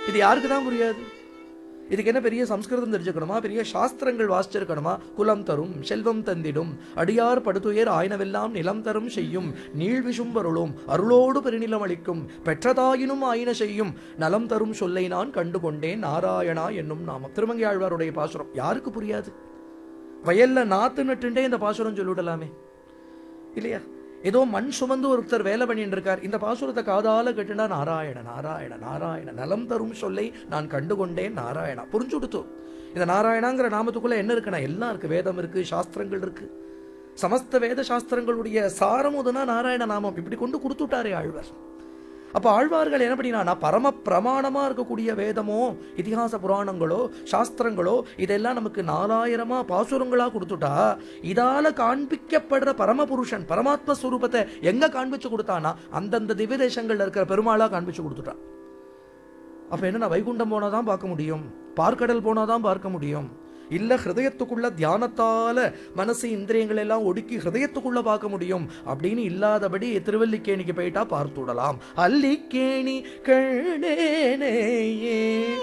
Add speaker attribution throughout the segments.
Speaker 1: இது யாருக்கு தான் புரியாது? இதுக்கு என்ன பெரிய சம்ஸ்கிருதம் தெரிஞ்சுக்கணுமா? பெரிய சாஸ்திரங்கள் வாசிச்சிருக்கணுமா? குலம் தரும் செல்வம் தந்திடும் அடியார் படுத்துயர் ஆயினவெல்லாம் நிலம் தரும் செய்யும் நீழ்விசும் வருளும் அருளோடு பெருநிலம் அளிக்கும் பெற்றதாயினும் ஆயின செய்யும் நலம் தரும் சொல்லை நான் கண்டுகொண்டேன் நாராயணா என்னும் நாமம். திருமங்கை ஆழ்வாருடைய பாசுரம் யாருக்கு புரியாது? வயல்ல நாத்து நட்டுண்டே இந்த பாசுரம் சொல்லிவிடலாமே இல்லையா? ஏதோ மண் சுமந்து ஒருத்தர் வேலை பண்ணிட்டு இருக்கார், இந்த பாசுரத்தை காதால கேட்டுனா நாராயண நாராயண நாராயண நலம் தரும் சொல்லை நான் கண்டுகொண்டேன் நாராயணா. புரிஞ்சு கொடுத்தோம். இந்த நாராயணாங்கிற நாமத்துக்குள்ள என்ன இருக்குன்னா எல்லாம் இருக்கு. வேதம் இருக்கு, சாஸ்திரங்கள் இருக்கு. சமஸ்த வேத சாஸ்திரங்களுடைய சாரமுதுனா நாராயண நாமம். இப்படி கொண்டு கொடுத்துட்டாரே ஆழ்வார். அப்ப ஆழ்வார்கள் என்ன பண்ணினா பரம பிரமாணமா இருக்கக்கூடிய வேதமோ இதிகாச புராணங்களோ சாஸ்திரங்களோ இதெல்லாம் நமக்கு 4000 பாசுரங்களா கொடுத்துட்டா, இதால காண்பிக்கப்படுற பரமபுருஷன் பரமாத்ம ஸ்வரூபத்தை எங்க காண்பிச்சு கொடுத்தானா அந்தந்த திவ்ய தேசங்கள்ல இருக்கிற பெருமாளா காண்பிச்சு கொடுத்துட்டான். அப்ப என்ன, வைகுண்டம் போனாதான் பார்க்க முடியும், பார்க்கடல் போனாதான் பார்க்க முடியும், இல்ல ஹிருதயத்துக்குள்ள தியானத்தால மனசு இந்திரியங்கள் எல்லாம் ஒடுக்கி ஹிருதயத்துக்குள்ள பார்க்க முடியும் அப்படின்னு இல்லாதபடி திருவல்லிக்கேணிக்கு போயிட்டா பார்த்துடலாம். அல்லிக்கேணி கண்டேனேயே.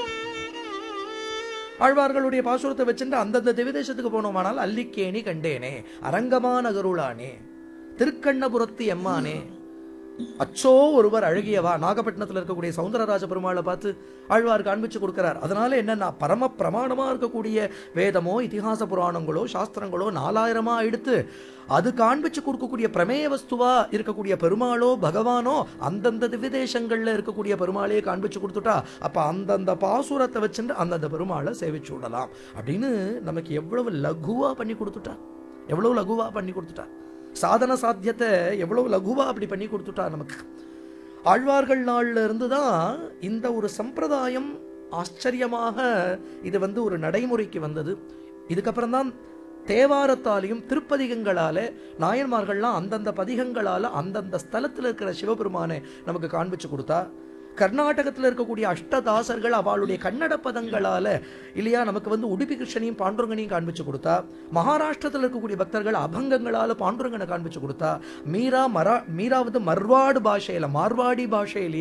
Speaker 1: ஆழ்வார்களுடைய பாசுரத்தை வச்சுட்டு அந்தந்த திவ்யதேசத்துக்கு போனோமானால் அல்லிக்கேணி கண்டேனே, அரங்கமா நகருளானே, திருக்கண்ணபுரத்து எம்மானே, அச்சோ ஒருவர் அழகியவா. நாகப்பட்டினத்தில் இருக்கக்கூடிய சௌந்தரராஜ பெருமாளை பார்த்து ஆழ்வார் காண்பிச்சு கொடுக்கிறார். அதனால என்னன்னா பரம பிரமாணமா இருக்கக்கூடிய வேதமோ இதிகாச புராணங்களோ சாஸ்திரங்களோ 4000 எடுத்து அது காண்பிச்சு கொடுக்கக்கூடிய பிரமேய வஸ்துவா இருக்கக்கூடிய பெருமாளோ பகவானோ அந்தந்த திவ்யதேசங்கள்ல இருக்கக்கூடிய பெருமாளையே காண்பிச்சு கொடுத்துட்டா, அப்ப அந்தந்த பாசுரத்தை வச்சுட்டு அந்தந்த பெருமாளை சேவிச்சு விடலாம் அப்படின்னு நமக்கு எவ்வளவு லகுவா பண்ணி கொடுத்துட்டா, எவ்வளவு லகுவா பண்ணி கொடுத்துட்டா. சாதன சாத்தியத்தை எவ்வளவு லகுவா அப்படி பண்ணி கொடுத்துட்டா நமக்கு. ஆழ்வார்கள் நாள்ல இருந்துதான் இந்த ஒரு சம்பிரதாயம் ஆச்சரியமாக இது ஒரு நடைமுறைக்கு வந்தது. இதுக்கப்புறம் தான் தேவாரத்தாலையும் திருப்பதிகங்களால நாயன்மார்கள்லாம் அந்தந்த பதிகங்களால அந்தந்த ஸ்தலத்தில் இருக்கிற சிவபெருமானை நமக்கு காண்பிச்சு கொடுத்தா. கர்நாடகத்தில் இருக்கக்கூடிய அஷ்டதாசர்கள் அவளுடைய கன்னட பதங்களால இல்லையா நமக்கு உடுப்பி கிருஷ்ணனையும் பாண்டுரங்கனையும் காண்பிச்சு கொடுத்தா. மகாராஷ்டிரத்தில் இருக்கக்கூடிய பக்தர்கள் அபங்கங்களால பாண்டுரங்கனை காண்பிச்சு கொடுத்தா. மீரா மர்வாடு பாஷையில மார்வாடி பாஷையில